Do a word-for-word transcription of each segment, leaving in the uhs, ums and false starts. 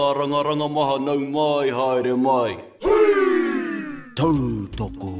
Ranga maha nau mai haere mai. Tau toko.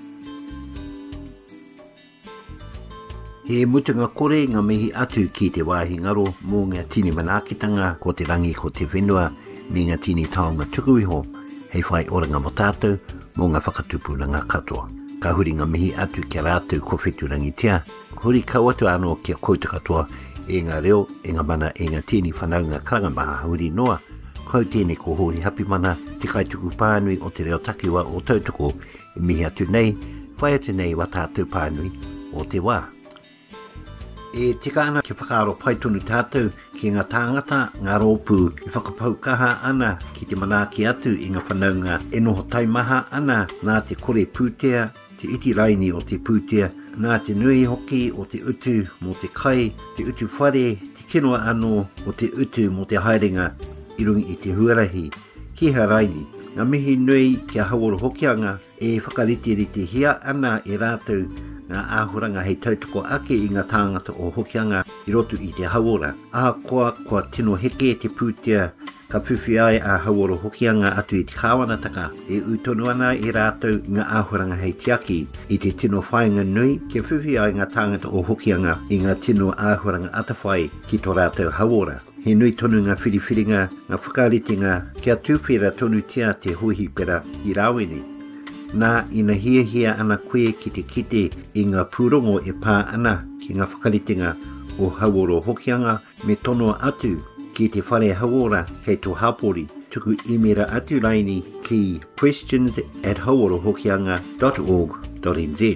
He mutunga kore ngā mihi atu ki te wāhi ngaro mō ngā tini manakitanga ko te rangi ko te whenua me ngā tini taonga tukuiho hei whai oranga mo tātou mō ngā whakatupu na ngā katoa. Ka huri ngā mihi atu kia rātou ko whetu rangi tia. Huri kau atu anō kia kouta katoa e ngā reo, e ngā mana, e ngā tini whanaunga karangamaha huri noa. Kau tēne ko hori hapi mana, te kaituku pānui o te reo takiwa o tautoko e mihi atu nei, whai atu nei wa tātou pānui o te wā. E tika ana ke whakaaro paitonu tātou ki ngā tāngata, ngā rōpū e whakapau kaha ana ki te manaki atu i ngā whanaunga e noho taimaha ana nā te kore pūtea, te iti raini o te pūtea, nā te nui hoki o te utu mo te kai, te utu whare, te kinoa anō o te utu mo te haerenga i rungi i te huarahi. Ki ha raini, ngā mihi nui kia haworo hokianga e whakariti hia ana e rātou ngā āhuranga hei tautoko ake i ngā tāngata o hokianga i rotu i te hawora. A koa koa tino heke te pūtea ka whiwhi ai a haworo hokianga atu i te kāwanataka e utonu ana i rātou ngā āhuranga hei tiaki i te tino whainga nui ke whiwhi ai ngā tāngata o hokianga i ngā tino āhuranga atawhai ki tō rātou hawora. He nui tonu ngā whiriwhiringa, ngā whakaritinga kia tūwhera tonu tia te huhi pera i rawene. Nā ina hia hia ana koe ki te kite i ngā pūrongo e pā ana ki ngā whakaritinga o haworo hokianga me tono atu ki te whare hawora kei tō hapori tuku imera atu raini ki questions at haworohokianga dot org dot n z.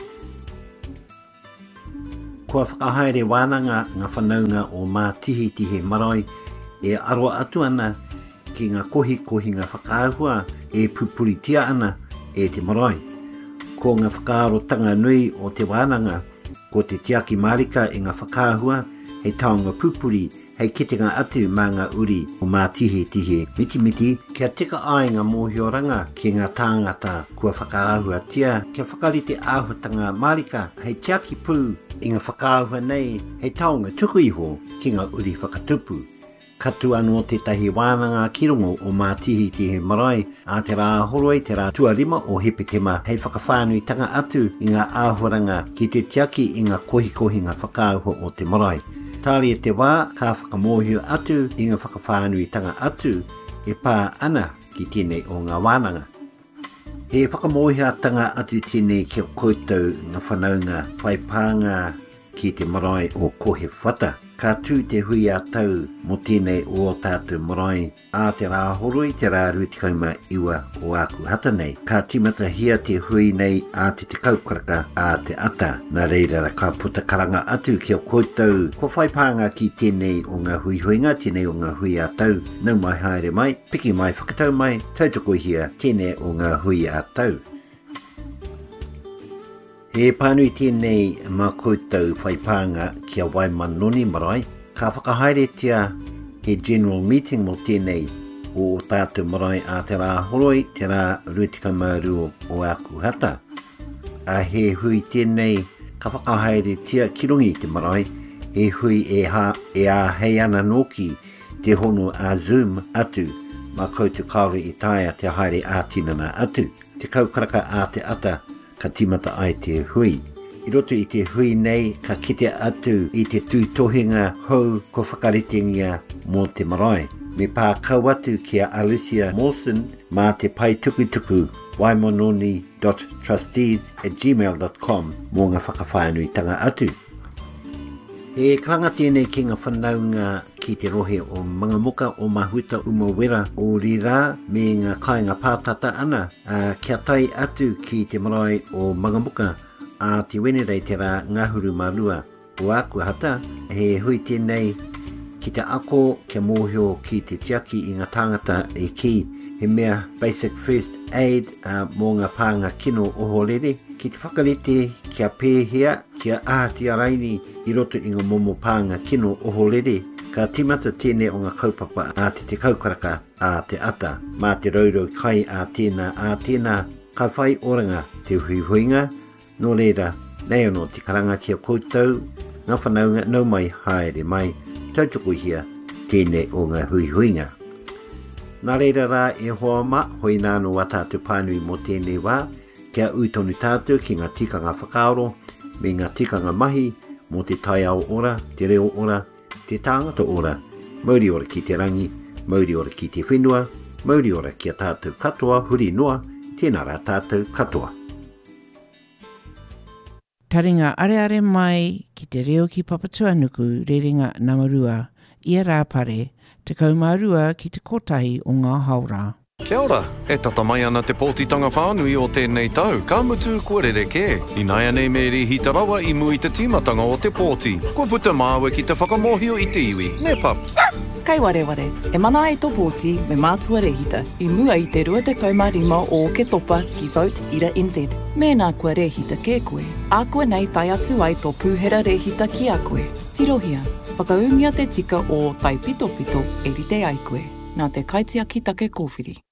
Kua whakahaere wānanga ngā whanaunga o mā tihi tihe marae e aroa atu ana ki ngā kohi kohi ngā whakaahua e pupuritia ana e te marae. Ko ngā whakaarotanga nui o te wānanga, ko te tiaki marika e ngā whakaahua, hei taonga pupuri, hei kitenga atu mā ngā uri o mā tihe tihe miti miti, kia tika ai ngā mōhioranga ki ngā tāngata kua whakaahua tia, kia whakarite āhutanga marika, hei tiaki pū i ngā whakaahua nei, hei taonga tuku iho ki ngā uri whakatupu. Katu anō te tahi wānanga kirongo o mā tihi tihe marae a te rā horoi te rā tuarima o hepetema hei whakawhānui tanga atu i ngā āhuranga ki te tiaki i ngā kohi kohi ngā whakāuho o te marae. Tāri e te wā ka whakamohio atu i ngā whakawhānui tanga atu e pā ana ki tēnei o ngā wānanga. He whakamohia tanga atu tēnei kia koutou ngā whanaunga whaipānga ki te marae o kohe whata. Ka tū te hui a tau mo tēnei o tātou marae a te rā horoi te rā ruitikauma iwa o aku hata nei. Ka timata hia te hui nei a te te kaukaraka a te ata. Nā reira ka puta karanga atu kia koutou. Ko whaipānga ki tēnei o ngā hui huinga, tēnei o ngā hui a tau. Nau mai haere mai, piki mai whakatau mai, tautoko hia tēnei o ngā hui a tau. He pānui tēnei mā koutou whaipānga kia Waimanoni marae, ka whakahaere tia he general meeting mo tēnei o tātou marae a te rā horoi, te rā ruitikauma ruo o aku hata. A he hui tēnei ka whakahaere tia kirongi te marae, he hui e, ha, e a hei ana noki te hono a Zoom atu, mā koutou kaore i taia te haere a tinana atu, te kaukaraka a te ata, ka timata ai te hui. I roto i te hui nei, ka kite atu i te tūtohinga hou ko whakaritingia mō te marae. Me pā kau atu kia Alicia Mawson mā te pai tuku tuku waimanoni dot trustees at gmail dot com mō ngā whakawhānuitanga atu. E karanga tēnei ki ngā whanaunga ki te rohe o Mangamuka o Mahuta Umawera o Rira me ngā kāinga pātata ana a kia tai atu ki te marae o Mangamuka a te wenerei te rā ngahuru marua o aku hata he hui tēnei ki te ako kia mōhio ki te tiaki i ngā tāngata e ki he mea basic first aid a mō ngā pānga kino o horere ki te whakarite kia pēhea kia ātia raini i roto i ngā momo pānga kino o horere ka timata tēnei o ngā kaupapa a te te kaukaraka a te ata mā te raurau kai a tēnā a tēnā ka whai oranga te huihuinga no reira nei anō te karanga kia koutou ngā whanaunga nau mai haere mai tautoko hia tēnei o ngā huihuinga. Nā reira rā e hoa ma hoi nāno wa tātou pānui mō tēnei wā, kia ui tonu tātou ki ngā tikanga whakaaro, me ngā tikanga mahi, mō te tai au ora, te reo ora, te tāngata ora, mauri ora ki te rangi, mauri ora ki te whenua, mauri ora ki a tātou katoa, huri noa, tēnā rā tātou katoa. Taringa are are mai ki te reo ki Papatuanuku, rerenga Namarua, ia rā pare, te kaumarua ki te kotahi o ngā haura. Kia ora, e tata mai ana te pōtitanga whānui o tēnei tau. Ka mutu kua rereke. I nai anei me rihita rawa i mui te timatanga o te pōti. Kua puta māua ki te whakamohio i te iwi. Ne pap. Kai ware ware, e mana ai tō pōti me mātua rehita. I mua i te rua te kaumarima o ke topa ki Vote Ira N Z. Mēnā kua rehita ke koe. A koe nei tai atu ai tō pūhera rehita ki a koe. Tirohia, whakaungia te tika o tai pito pito e rite ai koe. Nā te kaitia ki take kōwhiri.